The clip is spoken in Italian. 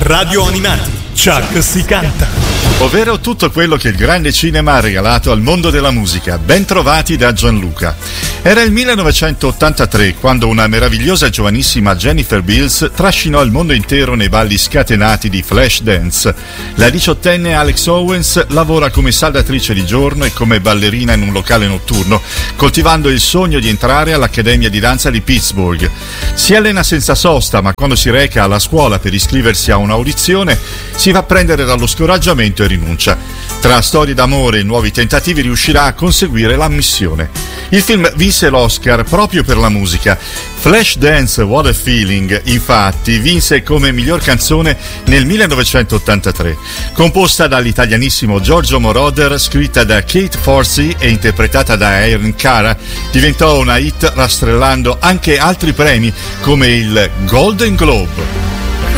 Radio Animati, Chuck si canta. Ovvero tutto quello che il grande cinema ha regalato al mondo della musica. Ben trovati da Gianluca. Era il 1983 quando una meravigliosa e giovanissima Jennifer Beals trascinò il mondo intero nei balli scatenati di Flashdance. La 18enne Alex Owens lavora come saldatrice di giorno e come ballerina in un locale notturno, coltivando il sogno di entrare all'Accademia di Danza di Pittsburgh. Si allena senza sosta, ma quando si reca alla scuola per iscriversi a un'audizione si fa prendere dallo scoraggiamento e rinuncia. Tra storie d'amore e nuovi tentativi riuscirà a conseguire l'ammissione. Il film vinse l'Oscar proprio per la musica. Flashdance What a Feeling, infatti, vinse come miglior canzone nel 1983. Composta dall'italianissimo Giorgio Moroder, scritta da Kate Forsey e interpretata da Aaron Cara, diventò una hit rastrellando anche altri premi come il Golden Globe.